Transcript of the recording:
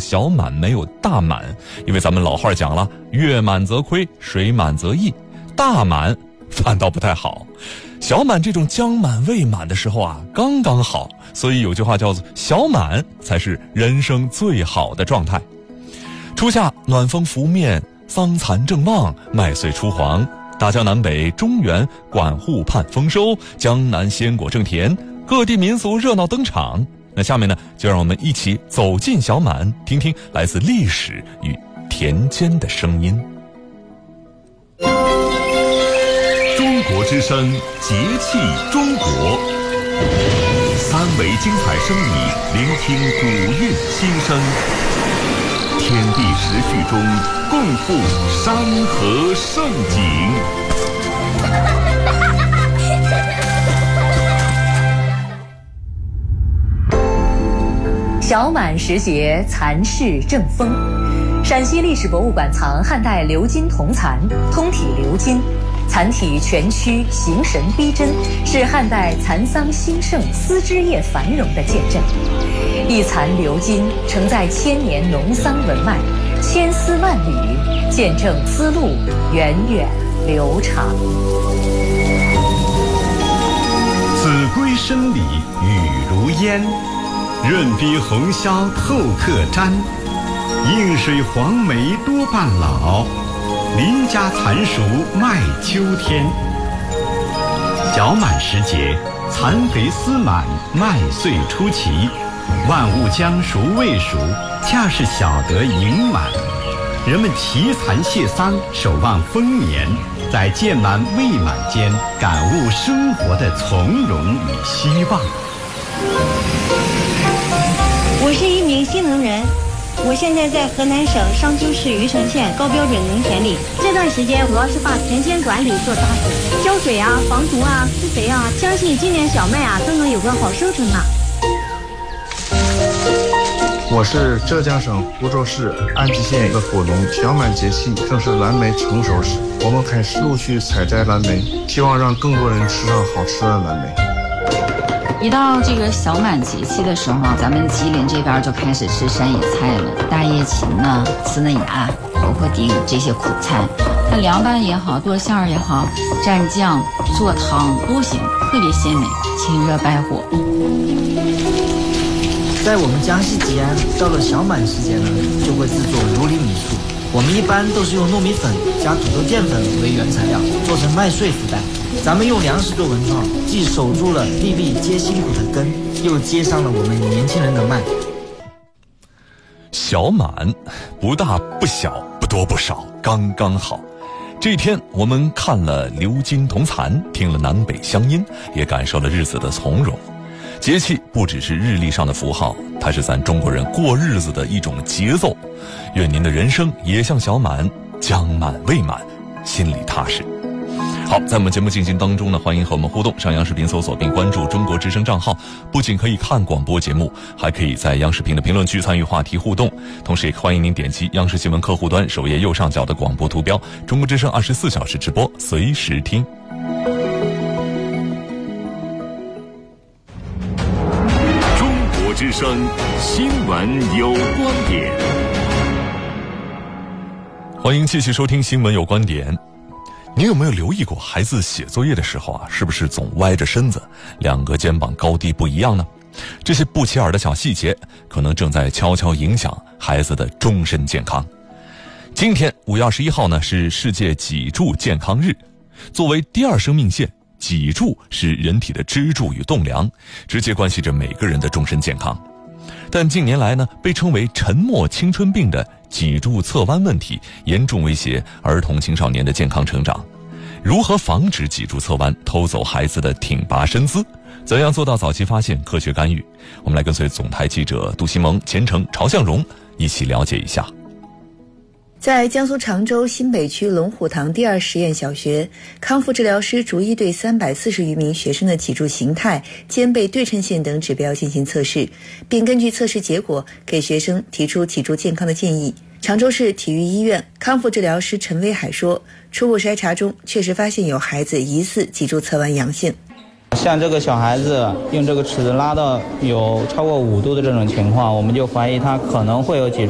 小满没有大满，因为咱们老话讲了，月满则亏，水满则溢，大满反倒不太好。小满这种将满未满的时候啊，刚刚好，所以有句话叫做小满才是人生最好的状态。初夏暖风拂面，桑蚕正旺，麦穗初黄，大江南北，中原管户盼丰收，江南鲜果正甜，各地民俗热闹登场。那下面呢，就让我们一起走进小满，听听来自历史与田间的声音。 中国之声，节气中国，3维精彩声理，聆听古韵心声，天地时序中共赴山河盛景。 小满时节，蚕室正丰。陕西历史博物馆藏汉代鎏金铜蚕，通体鎏金，蚕体全曲，形神逼真，是汉代蚕桑兴盛、丝织业繁荣的见证。一蚕鎏金，承载千年农桑文脉，千丝万缕，见证丝路源远流长。 子规声里雨如烟，润逼红绡透客毡，映水黄梅多半老，邻家蚕熟卖秋天。小满时节，蚕肥丝满，麦穗出齐，万物将熟未熟，恰是晓得盈满。人们齐蚕谢桑，守望丰年，在渐满未满间，感悟生活的从容与希望。 我是一名新农人，我现在在河南省商丘市虞城县高标准农田里。这段时间主要是把田间管理做扎实，浇水啊、防虫啊、施肥啊，相信今年小麦啊都能有个好收成啊。 我是浙江省湖州市安吉县的果农。小满节气正是蓝莓成熟时，我们开始陆续采摘蓝莓，希望让更多人吃上好吃的蓝莓。 一到这个小满节气的时候，咱们吉林这边就开始吃山野菜了，大叶芹呢、刺嫩芽、包括地这些苦菜，它凉拌也好，剁馅儿也好，蘸酱、做汤都行，特别鲜美，清热败火。 在我们江西吉安，到了小满时节呢，就会制作如里米醋。我们一般都是用糯米粉加土豆淀粉为原材料，做成麦穗福袋。咱们用粮食做文创，既守住了粒粒皆辛苦的根，又接上了我们年轻人的脉。 小满不大不小，不多不少，刚刚好。这天我们看了鎏金铜蚕，听了南北乡音，也感受了日子的从容。节气不只是日历上的符号，它是咱中国人过日子的一种节奏。愿您的人生也像小满，将满未满，心里踏实。好，在我们节目进行当中呢，欢迎和我们互动，上央视频搜索并关注中国之声账号，不仅可以看广播节目，还可以在央视频的评论区参与话题互动，同时也欢迎您点击央视新闻客户端首页右上角的广播图标，中国之声24小时直播，随时听。 中国之声新闻有观点， 欢迎继续收听新闻有观点。你有没有留意过孩子写作业的时候啊，是不是总歪着身子，两个肩膀高低不一样呢？这些不起眼的小细节，可能正在悄悄影响孩子的终身健康。今天5月21号呢，是世界脊柱健康日。作为第二生命线，脊柱是人体的支柱与栋梁，直接关系着每个人的终身健康。但近年来呢，被称为沉默青春病的脊柱侧弯问题严重威胁儿童青少年的健康成长。如何防止脊柱侧弯偷走孩子的挺拔身姿？怎样做到早期发现、科学干预？我们来跟随总台记者杜西蒙、钱程、朝向荣一起了解一下。 在江苏常州新北区龙虎塘第二实验小学，康复治疗师逐一对340余名学生的脊柱形态、肩背对称线等指标进行测试，并根据测试结果给学生提出脊柱健康的建议。常州市体育医院康复治疗师陈威海说，初步筛查中确实发现有孩子疑似脊柱侧弯阳性。 像这个小孩子用这个尺子拉到有超过5度的这种情况，我们就怀疑他可能会有脊柱